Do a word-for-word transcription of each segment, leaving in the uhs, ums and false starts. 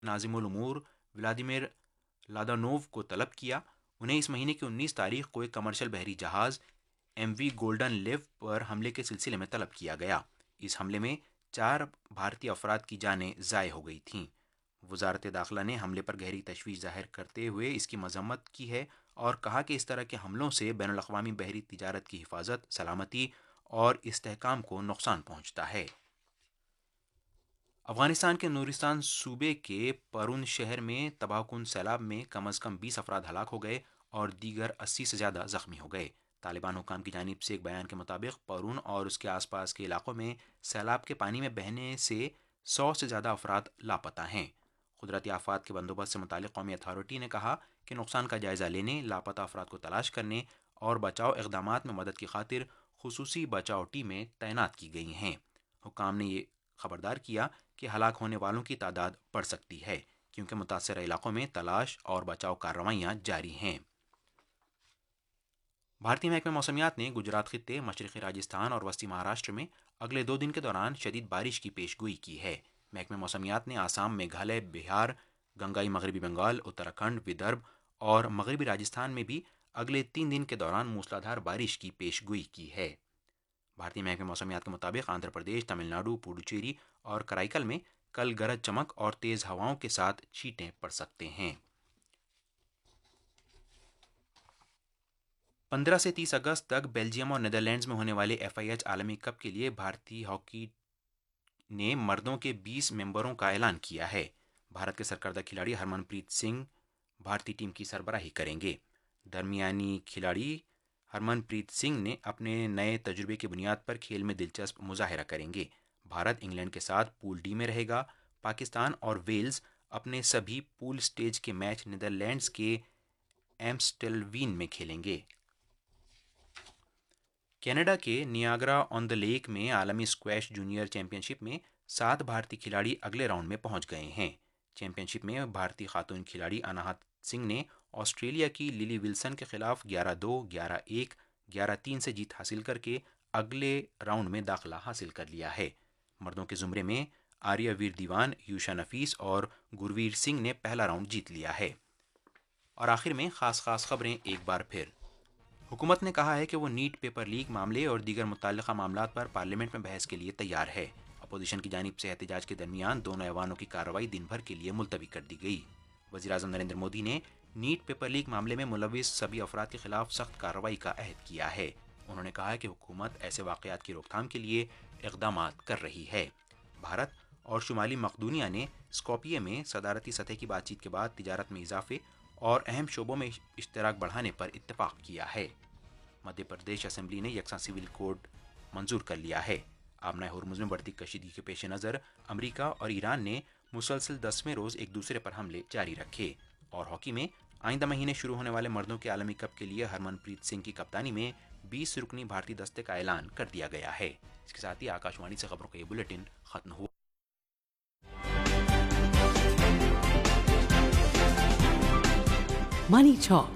ناظم الامور ولادیمیر لادانوو کو طلب کیا. انہیں اس مہینے کی انیس تاریخ کو ایک کمرشل بحری جہاز ایم وی گولڈن لیو پر حملے کے سلسلے میں طلب کیا گیا. اس حملے میں چار بھارتی افراد کی جانیں ضائع ہو گئی تھیں. وزارت داخلہ نے حملے پر گہری تشویش ظاہر کرتے ہوئے اس کی مذمت کی ہے اور کہا کہ اس طرح کے حملوں سے بین الاقوامی بحری تجارت کی حفاظت، سلامتی اور استحکام کو نقصان پہنچتا ہے. افغانستان کے نورستان صوبے کے پرون شہر میں تباہ کن سیلاب میں کم از کم بیس افراد ہلاک ہو گئے اور دیگر اسی سے زیادہ زخمی ہو گئے. طالبان حکام کی جانب سے ایک بیان کے مطابق پرون اور اس کے آس پاس کے علاقوں میں سیلاب کے پانی میں بہنے سے سو سے زیادہ افراد لاپتہ ہیں. قدرتی آفات کے بندوبست سے متعلق قومی اتھارٹی نے کہا کہ نقصان کا جائزہ لینے، لاپتہ افراد کو تلاش کرنے اور بچاؤ اقدامات میں مدد کی خاطر خصوصی بچاؤ ٹیمیں تعینات کی گئی ہیں. حکام نے یہ خبردار کیا کہ ہلاک ہونے والوں کی تعداد بڑھ سکتی ہے کیونکہ متاثرہ علاقوں میں تلاش اور بچاؤ کارروائیاں جاری ہیں. بھارتی محکمہ موسمیات نے گجرات خطے، مشرقی راجستھان اور وسطی مہاراشٹر میں اگلے دو دن کے دوران شدید بارش کی پیش گوئی کی ہے. محکمہ موسمیات نے آسام، میگھالیہ، بہار، گنگائی مغربی بنگال، اتراکھنڈ، ودربھ اور مغربی راجستھان میں بھی اگلے تین دن کے دوران موسلادھار بارش کی پیش گوئی کی ہے. بھارتی محکمہ موسمیات کے مطابق آندھرا پردیش، تمل ناڈو، پڈوچیری اور کرائی میں کل گرج چمک اور تیز ہواؤں کے ساتھ چھینٹیں پڑ سکتے ہیں. پندرہ سے تیس اگست تک بیلجیم اور نیدرلینڈز میں ہونے والے ایف آئی ایچ عالمی کپ کے لیے بھارتی ہاکی نے مردوں کے بیس ممبروں کا اعلان کیا ہے. بھارت کے سرکردہ کھلاڑی ہرمن پریت سنگھ بھارتی ٹیم کی سربراہی کریں گے. درمیانی کھلاڑی ہرمن پریت سنگھ نے اپنے نئے تجربے کی بنیاد پر کھیل میں دلچسپ مظاہرہ کریں گے. بھارت انگلینڈ کے ساتھ پول ڈی میں رہے گا. پاکستان اور ویلز اپنے سبھی پول سٹیج کے میچ نیدرلینڈز کے ایمسٹلوین میں کھیلیں گے. کینیڈا کے نیاگرا آن دا لیک میں عالمی اسکواش جونیئر چیمپئن شپ میں سات بھارتی کھلاڑی اگلے راؤنڈ میں پہنچ گئے ہیں. چیمپئن شپ میں بھارتی خاتون کھلاڑی اناہت سنگھ نے آسٹریلیا کی للی ولسن کے خلاف گیارہ دو، گیارہ ایک، گیارہ تین سے جیت حاصل کر کے اگلے راؤنڈ میں داخلہ حاصل کر لیا ہے. مردوں کے زمرے میں آریہ ویر دیوان، یوشا نفیس اور گرویر سنگھ نے پہلا راؤنڈ جیت لیا ہے. اور آخر میں خاص خاص خبریں ایک بار پھر. حکومت نے کہا ہے کہ وہ نیٹ پیپر لیک معاملے اور دیگر متعلقہ معاملات پر پارلیمنٹ میں بحث کے لیے تیار ہے. اپوزیشن کی جانب سے احتجاج کے درمیان دونوں ایوانوں کی کارروائی دن بھر کے لیے ملتوی کر دی گئی. وزیراعظم نریندر مودی نے نیٹ پیپر لیک معاملے میں ملوث سبھی افراد کے خلاف سخت کارروائی کا عہد کیا ہے. انہوں نے کہا کہ حکومت ایسے واقعات کی روک تھام کے لیے اقدامات کر رہی ہے. بھارت اور شمالی مقدونیہ نے اسکوپیے میں صدارتی سطح کی بات چیت کے بعد تجارت میں اضافے اور اہم شعبوں میں اشتراک بڑھانے پر اتفاق کیا ہے. مدھیہ پردیش اسمبلی نے یکساں سول کوڈ منظور کر لیا ہے. آبنائے ہرمز میں بڑھتی کشیدگی کے پیش نظر امریکہ اور ایران نے مسلسل دسویں روز ایک دوسرے پر حملے جاری رکھے. اور ہاکی میں آئندہ مہینے شروع ہونے والے مردوں کے عالمی کپ کے لیے ہرمن پریت سنگھ کی کپتانی میں بیس رکنی بھارتی دستے کا اعلان کر دیا گیا ہے. اس کے ساتھ ہی آکاش وانی سے خبروں کا یہ بلیٹن ختم ہوا. Money Talk.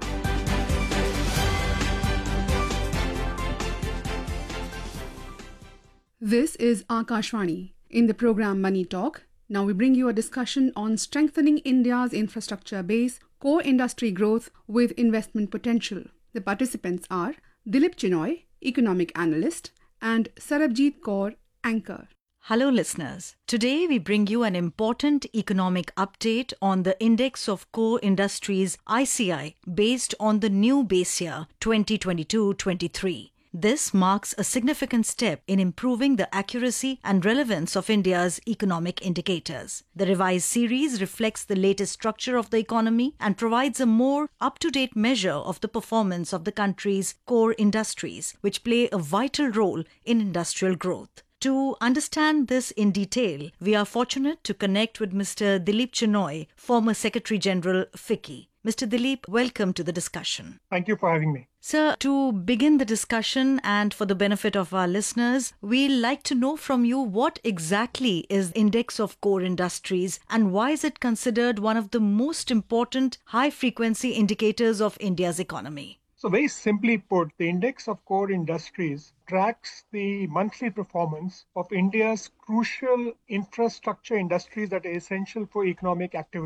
This is Akashvani. In the program Money Talk, now we bring you a discussion on strengthening India's infrastructure base, core industry growth with investment potential. The participants are Dilip Chinoy, economic analyst, and Sarabjit Kaur, anchor. Hello listeners. Today we bring you an important economic update on the Index of Core Industries I C I based on the new base year twenty twenty-two twenty-three. This marks a significant step in improving the accuracy and relevance of India's economic indicators. The revised series reflects the latest structure of the economy and provides a more up-to-date measure of the performance of the country's core industries, which play a vital role in industrial growth. To understand this in detail, we are fortunate to connect with Mister Dilip Chinoy, former Secretary General, F I C C I. Mister Dilip, welcome to the discussion. Thank you for having me. Sir, to begin the discussion and for the benefit of our listeners, we'd like to know from you what exactly is Index of Core Industries and why is it considered one of the most important high-frequency indicators of India's economy? So very simply put, the Index of Core Industries tracks the monthly performance of India's crucial infrastructure industries that are essential for economic activity.